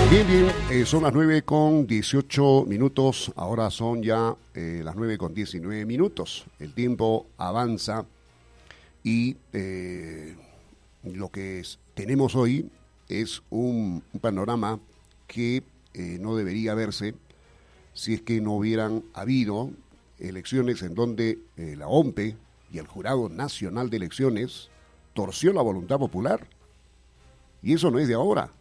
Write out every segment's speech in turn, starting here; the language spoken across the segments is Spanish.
Son las 9:18. Ahora son ya las 9:19. El tiempo avanza y lo que tenemos hoy es un panorama que no debería verse si es que no hubieran habido elecciones en donde la OMPE y el Jurado Nacional de Elecciones torció la voluntad popular. Y eso no es de ahora.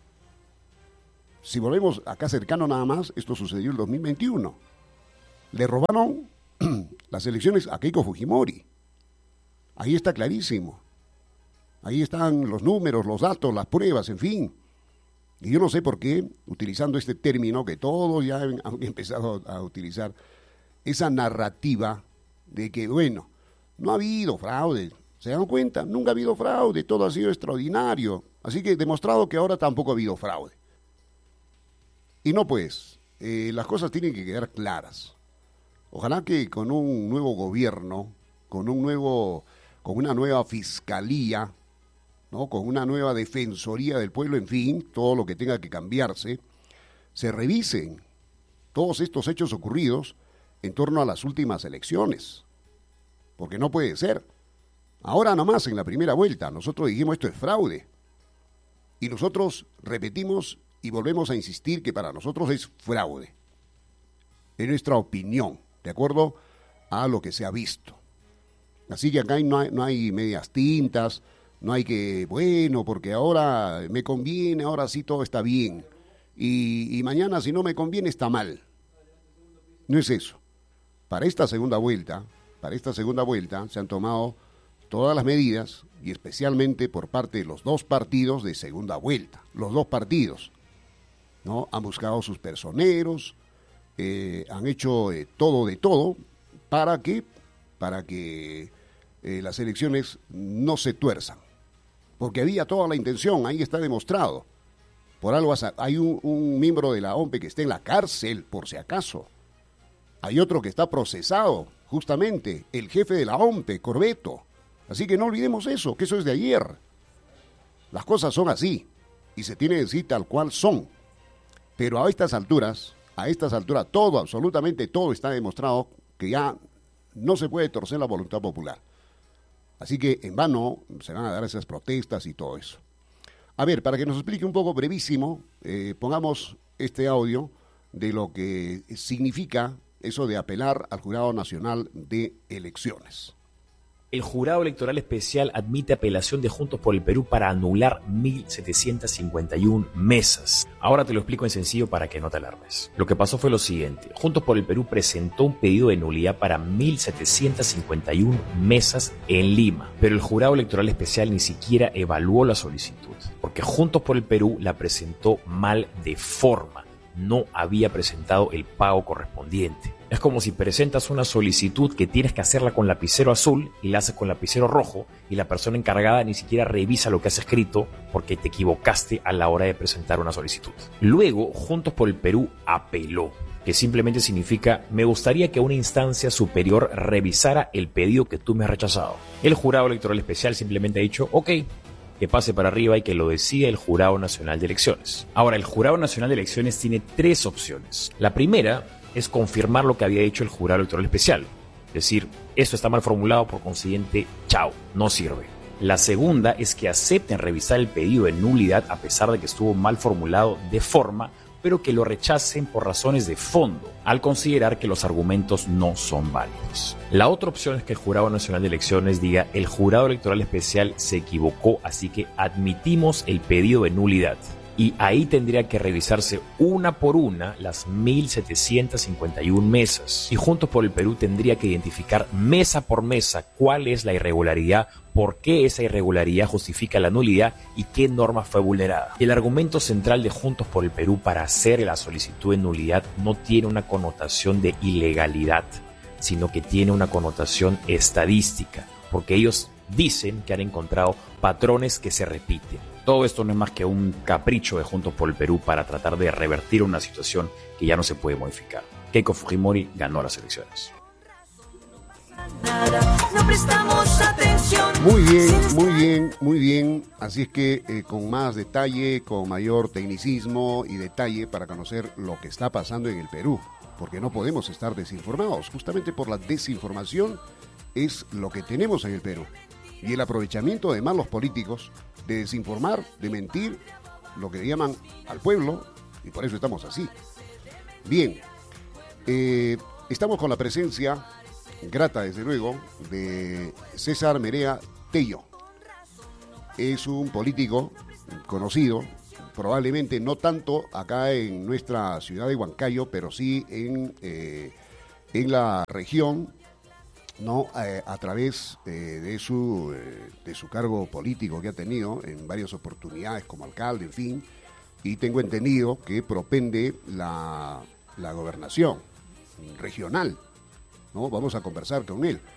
Si volvemos acá cercano nada más, esto sucedió en el 2021. Le robaron las elecciones a Keiko Fujimori. Ahí está clarísimo. Ahí están los números, los datos, las pruebas, en fin. Y yo no sé por qué, utilizando este término que todos ya han empezado a utilizar, esa narrativa de que, bueno, no ha habido fraude. ¿Se dan cuenta? Nunca ha habido fraude, todo ha sido extraordinario. Así que demostrado que ahora tampoco ha habido fraude. Y no pues, las cosas tienen que quedar claras. Ojalá que con un nuevo gobierno, con una nueva fiscalía, ¿no? Con una nueva defensoría del pueblo, en fin, todo lo que tenga que cambiarse, se revisen todos estos hechos ocurridos en torno a las últimas elecciones. Porque no puede ser. Ahora nomás en la primera vuelta nosotros dijimos esto es fraude. Y nosotros repetimos y volvemos a insistir que para nosotros es fraude. Es nuestra opinión, de acuerdo a lo que se ha visto. Así que acá no hay medias tintas, no hay que, bueno, porque ahora me conviene, ahora sí todo está bien. Y mañana si no me conviene está mal. No es eso. Para esta segunda vuelta se han tomado todas las medidas y especialmente por parte de los dos partidos de segunda vuelta. Los dos partidos, ¿no? Han buscado sus personeros, han hecho todo de todo para que las elecciones no se tuerzan. Porque había toda la intención, ahí está demostrado. Por algo hay un miembro de la OMPE que está en la cárcel, por si acaso. Hay otro que está procesado, justamente, el jefe de la OMPE, Corbeto. Así que no olvidemos eso, que eso es de ayer. Las cosas son así, y se tiene que decir tal cual son. Pero a estas alturas, todo, absolutamente todo está demostrado que ya no se puede torcer la voluntad popular. Así que en vano se van a dar esas protestas y todo eso. A ver, para que nos explique un poco brevísimo, pongamos este audio de lo que significa eso de apelar al Jurado Nacional de Elecciones. El Jurado Electoral Especial admite apelación de Juntos por el Perú para anular 1.751 mesas. Ahora te lo explico en sencillo para que no te alarmes. Lo que pasó fue lo siguiente. Juntos por el Perú presentó un pedido de nulidad para 1.751 mesas en Lima, pero el Jurado Electoral Especial ni siquiera evaluó la solicitud, porque Juntos por el Perú la presentó mal de forma. No había presentado el pago correspondiente. Es como si presentas una solicitud que tienes que hacerla con lapicero azul y la haces con lapicero rojo y la persona encargada ni siquiera revisa lo que has escrito porque te equivocaste a la hora de presentar una solicitud. Luego, Juntos por el Perú apeló, que simplemente significa me gustaría que una instancia superior revisara el pedido que tú me has rechazado. El Jurado Electoral Especial simplemente ha dicho, ok, que pase para arriba y que lo decida el Jurado Nacional de Elecciones. Ahora, el Jurado Nacional de Elecciones tiene tres opciones. La primera es confirmar lo que había dicho el Jurado Electoral Especial. Es decir, esto está mal formulado, por consiguiente, chao, no sirve. La segunda es que acepten revisar el pedido de nulidad a pesar de que estuvo mal formulado de forma, pero que lo rechacen por razones de fondo, al considerar que los argumentos no son válidos. La otra opción es que el Jurado Nacional de Elecciones diga el Jurado Electoral Especial se equivocó, así que admitimos el pedido de nulidad. Y ahí tendría que revisarse una por una las 1.751 mesas. Y Juntos por el Perú tendría que identificar mesa por mesa cuál es la irregularidad, por qué esa irregularidad justifica la nulidad y qué norma fue vulnerada. El argumento central de Juntos por el Perú para hacer la solicitud de nulidad no tiene una connotación de ilegalidad, sino que tiene una connotación estadística, porque ellos dicen que han encontrado patrones que se repiten. Todo esto no es más que un capricho de Juntos por el Perú para tratar de revertir una situación que ya no se puede modificar. Keiko Fujimori ganó las elecciones. No prestamos atención. Muy bien, muy bien, muy bien. Así es que con más detalle, con mayor tecnicismo y detalle para conocer lo que está pasando en el Perú, porque no podemos estar desinformados. Justamente por la desinformación es lo que tenemos en el Perú. Y el aprovechamiento de malos políticos de desinformar, de mentir, lo que llaman al pueblo, y por eso estamos así. Bien, estamos con la presencia grata, desde luego, de César Merea Tello. Es un político conocido, probablemente no tanto acá en nuestra ciudad de Huancayo, pero sí en la región, ¿no? A través de su cargo político que ha tenido en varias oportunidades como alcalde, en fin, y tengo entendido que propende la gobernación regional, ¿no? Vamos a conversar con él.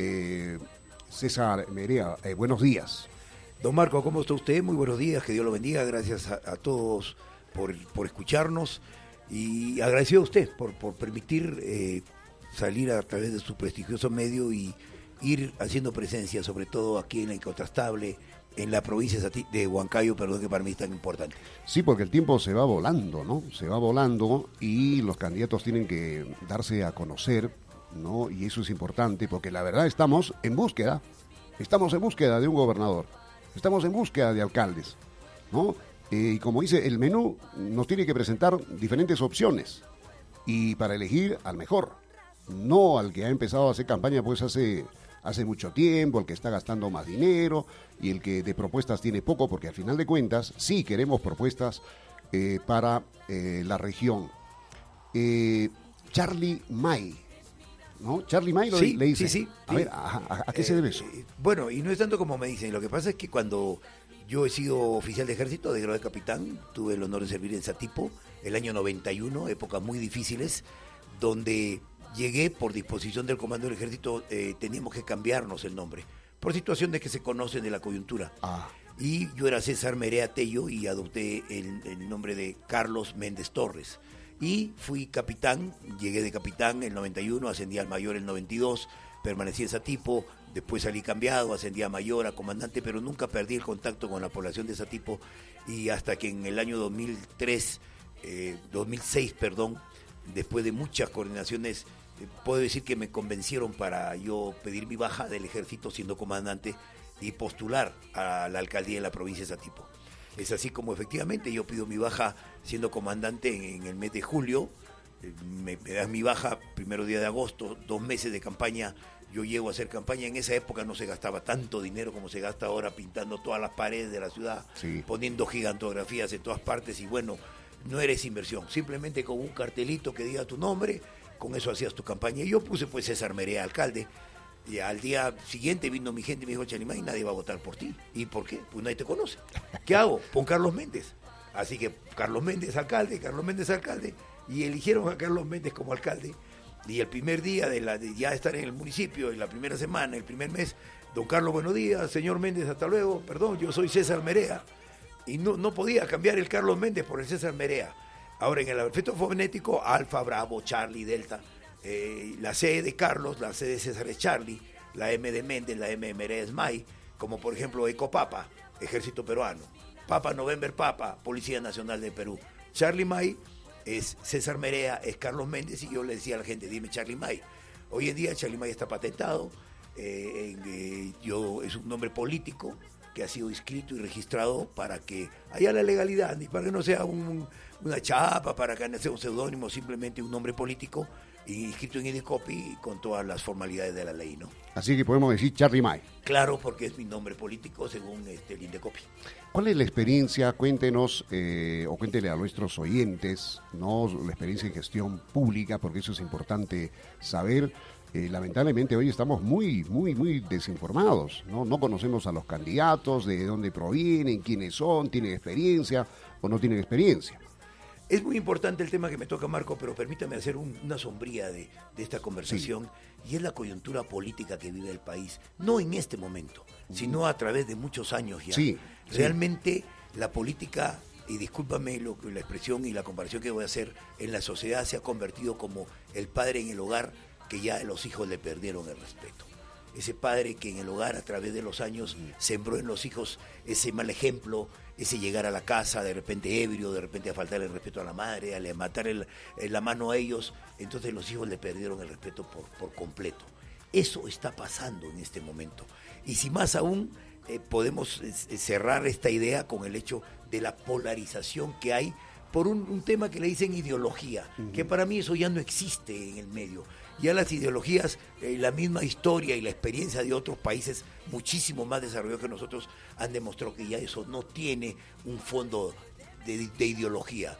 César Merea, buenos días. Don Marco, ¿cómo está usted? Muy buenos días, que Dios lo bendiga. Gracias a todos por escucharnos y agradecido a usted por permitir salir a través de su prestigioso medio y ir haciendo presencia, sobre todo aquí en la Incontrastable, en la provincia de Huancayo, perdón, que para mí es tan importante. Sí, porque el tiempo se va volando, ¿no? Se va volando y los candidatos tienen que darse a conocer, ¿no? Y eso es importante porque la verdad estamos en búsqueda de un gobernador, estamos en búsqueda de alcaldes, ¿no? Y como dice, el menú nos tiene que presentar diferentes opciones y para elegir al mejor, no al que ha empezado a hacer campaña pues hace mucho tiempo, el que está gastando más dinero y el que de propuestas tiene poco, porque al final de cuentas sí queremos propuestas para la región. Charlie May, ¿no? Charlie May Sí, le dice. sí. A ver, ¿a qué se debe eso? Bueno, y no es tanto como me dicen. Lo que pasa es que cuando yo he sido oficial de ejército, de grado de capitán, tuve el honor de servir en Satipo, el año 91, épocas muy difíciles, donde llegué por disposición del comando del ejército, teníamos que cambiarnos el nombre, por situaciones que se conocen de la coyuntura. Y yo era César Merea Tello y adopté el nombre de Carlos Méndez Torres. Y fui capitán, llegué de capitán el 91, ascendí al mayor el 92, permanecí en Satipo, después salí cambiado, ascendí a mayor, a comandante, pero nunca perdí el contacto con la población de Satipo, y hasta que en el año 2006, después de muchas coordinaciones, puedo decir que me convencieron para yo pedir mi baja del ejército siendo comandante y postular a la alcaldía de la provincia de Satipo. Es así como efectivamente yo pido mi baja siendo comandante en el mes de julio, me das mi baja primero día de agosto, 2 meses de campaña, yo llego a hacer campaña. En esa época no se gastaba tanto dinero como se gasta ahora pintando todas las paredes de la ciudad, sí, poniendo gigantografías en todas partes, y bueno, no eres inversión, simplemente con un cartelito que diga tu nombre, con eso hacías tu campaña. Y yo puse pues César Merea, alcalde. Y al día siguiente vino mi gente y me dijo, Chalimay, nadie va a votar por ti. ¿Y por qué? Pues nadie te conoce. ¿Qué hago? Pon Carlos Méndez. Así que Carlos Méndez alcalde, y eligieron a Carlos Méndez como alcalde. Y el primer día de ya estar en el municipio, en la primera semana, el primer mes, don Carlos, buenos días, señor Méndez, hasta luego, perdón, yo soy César Merea. Y no podía cambiar el Carlos Méndez por el César Merea. Ahora en el alfabeto fonético, Alfa, Bravo, Charlie, Delta, la C de Carlos, la C de César es Charlie, la M de Méndez, la M de Merea es May, como por ejemplo Ecopapa, Ejército Peruano, Papa November Papa, Policía Nacional de Perú. Charlie May es César Merea, es Carlos Méndez, y yo le decía a la gente, dime Charlie May. Hoy en día Charlie May está patentado, es un nombre político que ha sido inscrito y registrado para que haya la legalidad, y para que no sea una chapa, para que no sea un seudónimo, simplemente un nombre político inscrito en INDECOPI con todas las formalidades de la ley, ¿no? Así que podemos decir Charlie May. Claro, porque es mi nombre político según el INDECOPI. ¿Cuál es la experiencia? Cuéntenos, o cuéntele a nuestros oyentes, ¿no? La experiencia en gestión pública, porque eso es importante saber. Lamentablemente hoy estamos muy desinformados, ¿no? No conocemos a los candidatos, de dónde provienen, quiénes son, tienen experiencia o no tienen experiencia. Es muy importante el tema que me toca, Marco, pero permítame hacer una sombría de esta conversación, sí, y es la coyuntura política que vive el país, no en este momento, sino a través de muchos años ya. Sí, realmente la política, y discúlpame la expresión y la comparación que voy a hacer, en la sociedad se ha convertido como el padre en el hogar, que ya los hijos le perdieron el respeto. Ese padre que en el hogar a través de los años sembró en los hijos ese mal ejemplo, ese llegar a la casa de repente ebrio, de repente a faltar el respeto a la madre, a levantar la mano a ellos, entonces los hijos le perdieron el respeto por completo. Eso está pasando en este momento. Y si más aún podemos cerrar esta idea con el hecho de la polarización que hay por un tema que le dicen ideología, que para mí eso ya no existe en el medio. Ya las ideologías, la misma historia y la experiencia de otros países muchísimo más desarrollados que nosotros han demostrado que ya eso no tiene un fondo de ideología.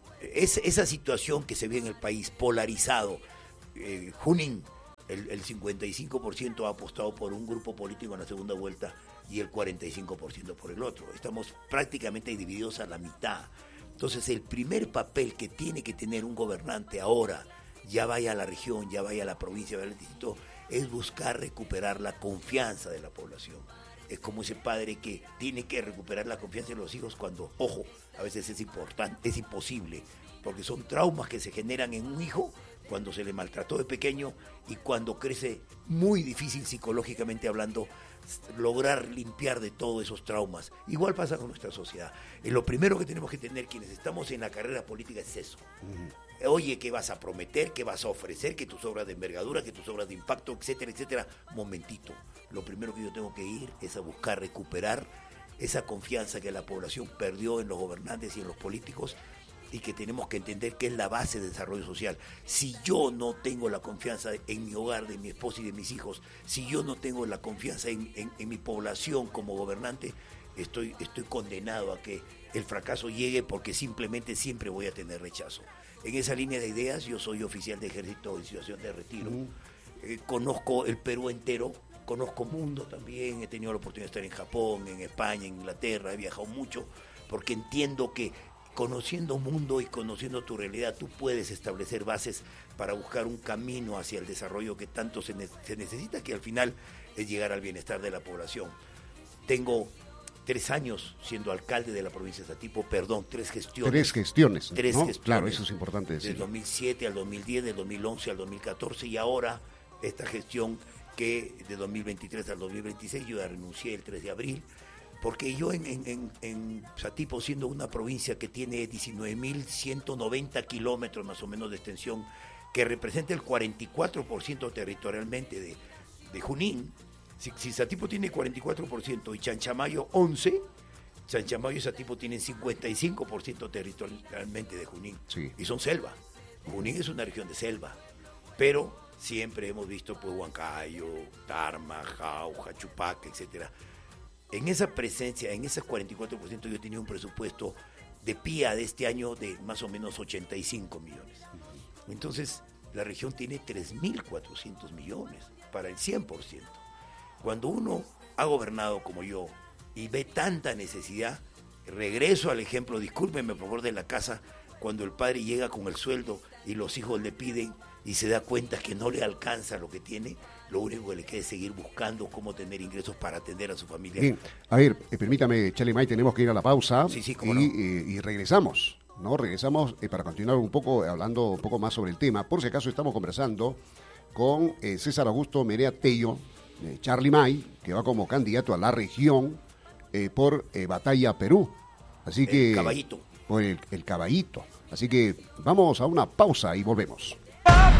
Esa situación que se ve en el país polarizado, Junín, el 55% ha apostado por un grupo político en la segunda vuelta y el 45% por el otro. Estamos prácticamente divididos a la mitad. Entonces el primer papel que tiene que tener un gobernante ahora, ya vaya a la región, ya vaya a la provincia, vaya al distrito, es buscar recuperar la confianza de la población. Es como ese padre que tiene que recuperar la confianza de los hijos cuando, ojo, a veces es importante, es imposible, porque son traumas que se generan en un hijo cuando se le maltrató de pequeño y cuando crece, muy difícil psicológicamente hablando, lograr limpiar de todos esos traumas. Igual pasa con nuestra sociedad. Lo primero que tenemos que tener quienes estamos en la carrera política es eso. Oye, ¿qué vas a prometer? ¿Qué vas a ofrecer? ¿Que tus obras de envergadura? ¿Que tus obras de impacto? Etcétera, etcétera. Momentito. Lo primero que yo tengo que ir es a buscar recuperar esa confianza que la población perdió en los gobernantes y en los políticos, y que tenemos que entender que es la base del desarrollo social. Si yo no tengo la confianza en mi hogar, de mi esposa y de mis hijos, si yo no tengo la confianza en mi población como gobernante, estoy condenado a que el fracaso llegue, porque simplemente siempre voy a tener rechazo. En esa línea de ideas, yo soy oficial de ejército en situación de retiro. Conozco el Perú entero, conozco mundo también, he tenido la oportunidad de estar en Japón, en España, en Inglaterra, he viajado mucho, porque entiendo que conociendo mundo y conociendo tu realidad, tú puedes establecer bases para buscar un camino hacia el desarrollo que tanto se necesita, que al final es llegar al bienestar de la población. Tengo 3 años siendo alcalde de la provincia de Satipo, 3 gestiones. 3 gestiones, ¿no? Gestiones. Claro, eso es importante decir. Del 2007 al 2010, del 2011 al 2014, y ahora esta gestión que de 2023 al 2026, yo ya renuncié el 3 de abril, porque yo en Satipo, siendo una provincia que tiene 19.190 kilómetros más o menos de extensión, que representa el 44% territorialmente de Junín, si Satipo tiene 44% y Chanchamayo 11%, Chanchamayo y Satipo tienen 55% territorialmente de Junín, sí. Y son selva. Junín es una región de selva, pero siempre hemos visto pues Huancayo, Tarma, Jauja, Chupaca, etcétera. En esa presencia, en ese 44%, yo tenía un presupuesto de PIA de este año de más o menos 85 millones. Entonces, la región tiene 3.400 millones para el 100%. Cuando uno ha gobernado como yo y ve tanta necesidad, regreso al ejemplo, discúlpenme por favor, de la casa, cuando el padre llega con el sueldo y los hijos le piden y se da cuenta que no le alcanza lo que tiene, lo único que le queda es seguir buscando cómo tener ingresos para atender a su familia. Bien, a ver, permítame, Charlie May, tenemos que ir a la pausa. Sí, cómo no. Y regresamos, ¿no? Regresamos para continuar un poco, hablando un poco más sobre el tema. Por si acaso estamos conversando con César Augusto Merea Tello, Charlie May, que va como candidato a la región por Batalla Perú. Así que... El caballito. Por el caballito. Así que vamos a una pausa y volvemos.